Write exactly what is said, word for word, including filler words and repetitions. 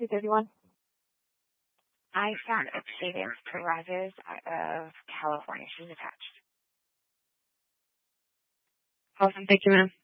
two thirty-one. I found Octavia Perez out of California. She's attached. Awesome. Thank you, ma'am.